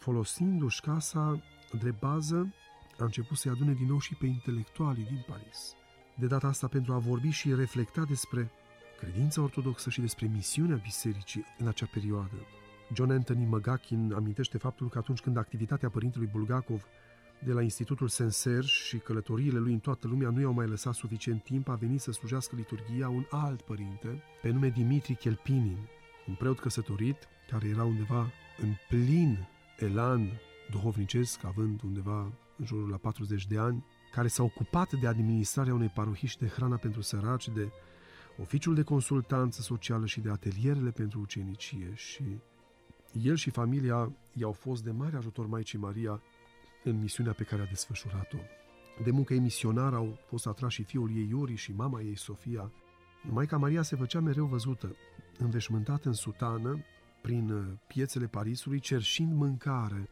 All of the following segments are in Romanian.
folosindu-și casa drept bază, a început să-i adune din nou și pe intelectualii din Paris. De data asta pentru a vorbi și reflecta despre credința ortodoxă și despre misiunea bisericii în acea perioadă. John Anthony McGuckin amintește faptul că atunci când activitatea părintelui Bulgakov de la Institutul Saint-Serge și călătoriile lui în toată lumea nu i-au mai lăsat suficient timp, a venit să slujească liturghia un alt părinte, pe nume Dimitri Chelpinin, un preot căsătorit, care era undeva în plin elan duhovnicesc, având undeva în jurul la 40 de ani, care s-a ocupat de administrarea unei parohii și de hrana pentru săraci, de oficiul de consultanță socială și de atelierele pentru ucenicie, și el și familia i-au fost de mare ajutor Maicii Maria în misiunea pe care a desfășurat-o. De muncă ei misionară au fost atrași și fiul ei Iuri și mama ei Sofia. Maica Maria se făcea mereu văzută, înveșmântată în sutană, prin piețele Parisului, cerșind mâncare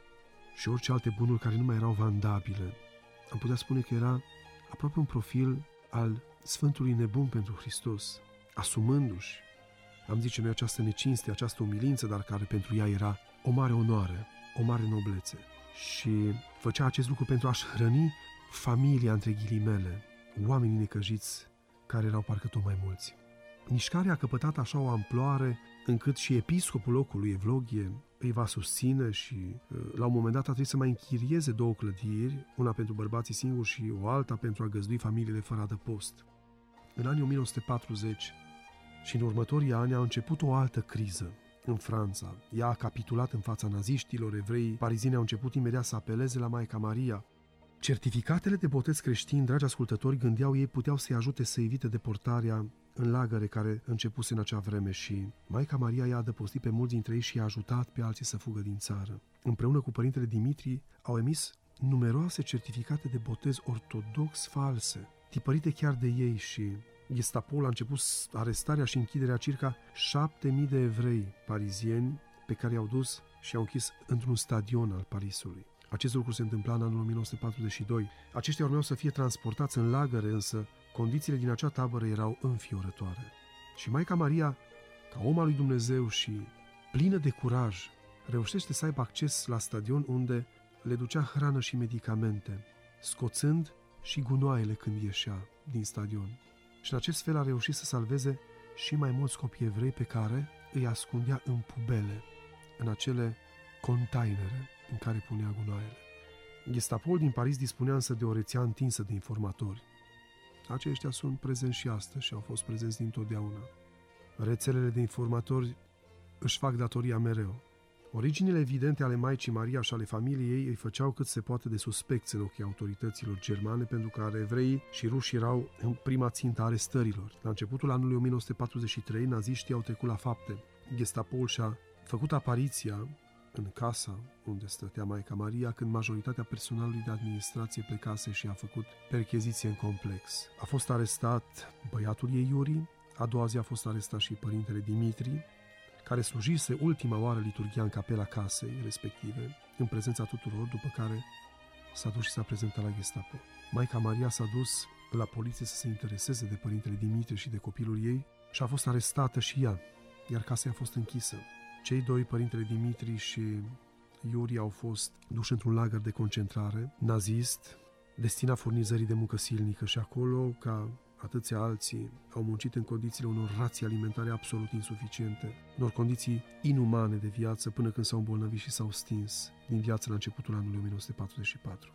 și orice alte bunuri care nu mai erau vandabile. Am putea spune că era aproape un profil al Sfântului Nebun pentru Hristos, asumându-și, am zice noi, această necinste, această umilință, dar care pentru ea era o mare onoare, o mare noblețe. Și făcea acest lucru pentru a-și hrăni familia, între ghilimele, oamenii necăjiți, care erau parcă tot mai mulți. Mișcarea a căpătat așa o amploare încât și episcopul locului, Evlogie, îi va susține și la un moment dat a trebuit să mai închirieze 2 clădiri, una pentru bărbații singuri și o alta pentru a găzdui familiile fără adăpost. În anii 1940 și în următorii ani a început o altă criză în Franța. Ea a capitulat în fața naziștilor, evreii parizeni au început imediat să apeleze la Maica Maria. Certificatele de botez creștini, dragi ascultători, gândeau ei, puteau să-i ajute să evite deportarea în lagăre care începuse în acea vreme, și Maica Maria i-a adăpostit pe mulți dintre ei și i-a ajutat pe alții să fugă din țară. Împreună cu părintele Dimitri au emis numeroase certificate de botez ortodox false, tipărite chiar de ei, și Gestapoul a început arestarea și închiderea circa 7.000 de evrei parizieni pe care i-au dus și i-au închis într-un stadion al Parisului. Acest lucru se întâmpla în anul 1942. Aceștia urmeau să fie transportați în lagăre, însă condițiile din acea tabără erau înfiorătoare. Și Maica Maria, ca om al lui Dumnezeu și plină de curaj, reușește să aibă acces la stadion, unde le ducea hrană și medicamente, scoțând și gunoaiele când ieșea din stadion. Și în acest fel a reușit să salveze și mai mulți copii evrei pe care îi ascundea în pubele, în acele containere în care punea gunoaiele. Gestapoul din Paris dispunea însă de o rețea întinsă de informatori. Aceștia sunt prezenți și astăzi și au fost prezenți dintotdeauna. Rețelele de informatori își fac datoria mereu. Originile evidente ale Maicii Maria și ale familiei ei îi făceau cât se poate de suspecți în ochii autorităților germane, pentru că evreii și ruși erau în prima țintă a arestărilor. La începutul anului 1943, naziștii au trecut la fapte. Gestapoul și-a făcut apariția în casa unde stătea Maica Maria, când majoritatea personalului de administrație plecase și a făcut percheziție în complex. A fost arestat băiatul ei Iuri, a doua zi a fost arestat și părintele Dimitri, care slujise ultima oară liturghia în capela casei respective, în prezența tuturor, după care s-a dus și s-a prezentat la Gestapo. Maica Maria s-a dus la poliție să se intereseze de părintele Dimitri și de copilul ei și a fost arestată și ea, iar casa a fost închisă. Cei doi, părintele Dimitri și Iuri, au fost duși într-un lagăr de concentrare nazist, destinat furnizării de muncă silnică, și acolo, ca atâția alții, au muncit în condițiile unor rații alimentare absolut insuficiente, unor condiții inumane de viață, până când s-au îmbolnăvit și s-au stins din viață la începutul anului 1944.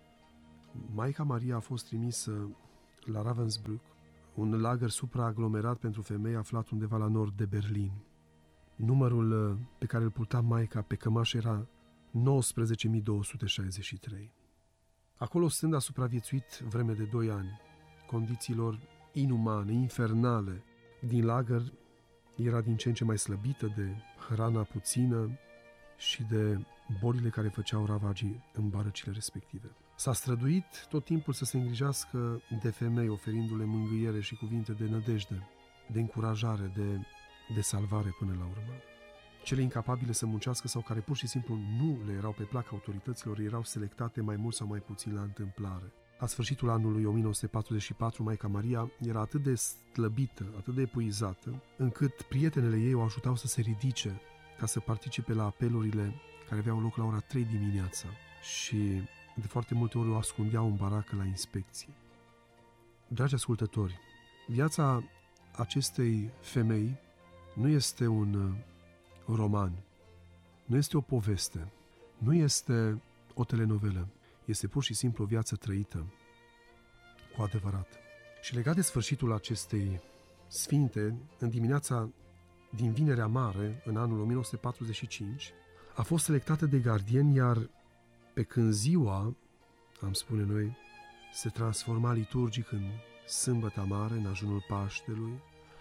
Maica Maria a fost trimisă la Ravensbrück, un lagăr supraaglomerat pentru femei aflat undeva la nord de Berlin. Numărul pe care îl purta Maica pe cămașă era 19.263. Acolo, stând, a supraviețuit vreme de 2 ani. Condițiilor inumane, infernale din lagăr, era din ce în ce mai slăbită de hrana puțină și de bolile care făceau ravagii în barăcile respective. S-a străduit tot timpul să se îngrijească de femei, oferindu-le mângâiere și cuvinte de nădejde, de încurajare, de salvare până la urmă. Cele incapabile să muncească sau care pur și simplu nu le erau pe plac autorităților erau selectate mai mult sau mai puțin la întâmplare. La sfârșitul anului 1944, Maica Maria era atât de slăbită, atât de epuizată, încât prietenele ei o ajutau să se ridice ca să participe la apelurile care aveau loc la ora 3 dimineața și de foarte multe ori o ascundeau în baracă la inspecții. Dragi ascultători, viața acestei femei nu este un roman, nu este o poveste, nu este o telenovelă, este pur și simplu o viață trăită cu adevărat. Și legat de sfârșitul acestei sfinte, în dimineața din Vinerea Mare, în anul 1945, a fost selectată de gardieni, iar pe când ziua, am spune noi, se transforma liturgic în Sâmbăta Mare, în ajunul Paștelui,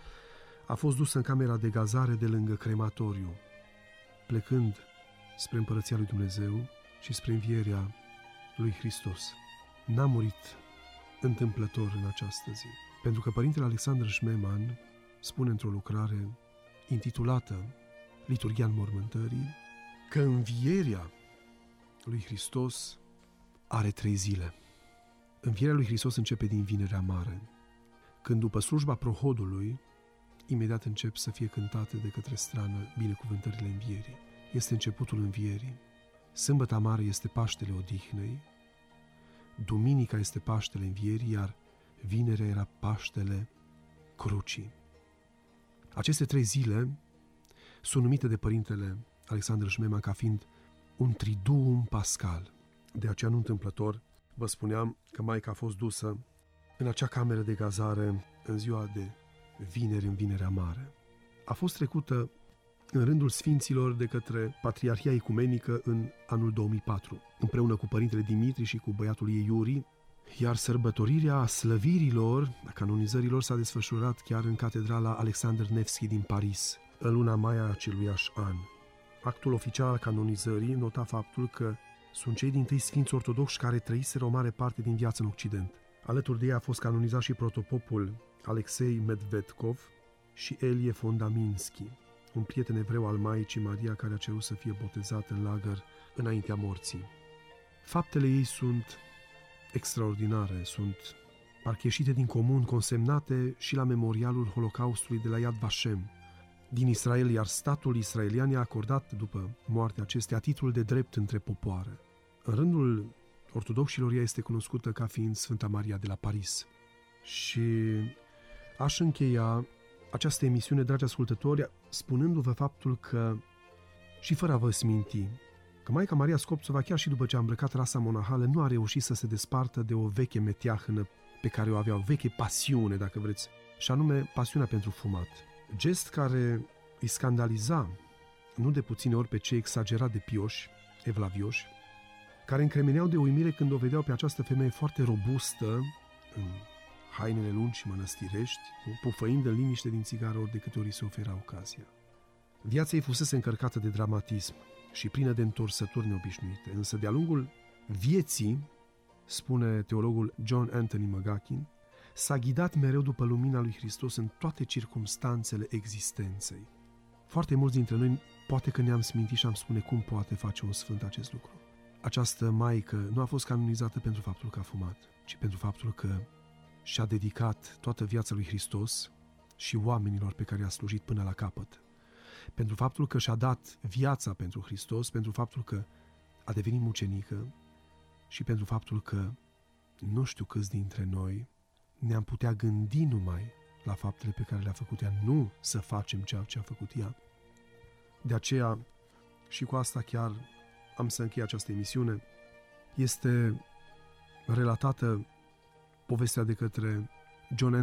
a fost dusă în camera de gazare de lângă crematoriu, plecând spre Împărăția lui Dumnezeu și spre învierea lui Hristos. N-a murit întâmplător în această zi, pentru că Părintele Alexandru Șmeman spune într-o lucrare intitulată Liturghia înmormântării că învierea lui Hristos are 3 zile. Învierea lui Hristos începe din Vinerea Mare, când după slujba prohodului, imediat încep să fie cântate de către strană binecuvântările învierii. Este începutul învierii. Sâmbăta Mare este Paștele Odihnei, Duminica este Paștele Învierii, iar Vinerea era Paștele Crucii. Aceste 3 zile sunt numite de Părintele Alexandru Șmeman ca fiind un triduum pascal. De aceea, nu întâmplător, vă spuneam că Maica a fost dusă în acea cameră de gazare în ziua de vineri, în Vinerea Mare. A fost trecută în rândul sfinților de către Patriarhia Ecumenică în anul 2004, împreună cu Părintele Dimitri și cu băiatul ei Iuri, iar sărbătorirea slăvirilor, a canonizărilor, s-a desfășurat chiar în Catedrala Alexander Nevski din Paris, în luna mai a aceluiași an. Actul oficial al canonizării nota faptul că sunt cei dintâi sfinți ortodoxi care trăiseră o mare parte din viață în Occident. Alături de ei a fost canonizat și protopopul Alexei Medvedkov și Elie Fondaminski, un prieten evreu al Maicii Maria care a cerut să fie botezat în lagăr înaintea morții. Faptele ei sunt extraordinare, sunt parcă ieșite din comun, consemnate și la memorialul Holocaustului de la Yad Vashem din Israel, iar statul israelian i-a acordat, după moartea acesteia, titlul de drept între popoare. În rândul ortodoxilor ea este cunoscută ca fiind Sfânta Maria de la Paris. Și aș încheia această emisiune, dragi ascultători, spunându-vă faptul că, și fără a vă sminti, că Maica Maria Scopțova, chiar și după ce a îmbrăcat rasa monahală, nu a reușit să se despartă de o veche meteahână pe care o avea, o veche pasiune, dacă vreți, și anume pasiunea pentru fumat. Gest care îi scandaliza nu de puține ori pe cei exagerat de pioși, evlavioși, care încremeneau de uimire când o vedeau pe această femeie foarte robustă, în hainele lungi și mănăstirești, pufăind în liniște din țigară ori de câte ori se ofera ocazia. Viața ei fusese încărcată de dramatism și plină de întorsături neobișnuite, însă de-a lungul vieții, spune teologul John Anthony McGuckin, s-a ghidat mereu după lumina lui Hristos în toate circumstanțele existenței. Foarte mulți dintre noi poate că ne-am smintit și am spune cum poate face un sfânt acest lucru. Această maică nu a fost canonizată pentru faptul că a fumat, ci pentru faptul că și-a dedicat toată viața lui Hristos și oamenilor pe care i-a slujit până la capăt. Pentru faptul că și-a dat viața pentru Hristos, pentru faptul că a devenit mucenică și pentru faptul că nu știu câți dintre noi ne-am putea gândi numai la faptele pe care le-a făcut ea, nu să facem ceea ce a făcut ea. De aceea, și cu asta chiar am să închei această emisiune, este relatată povestea de către John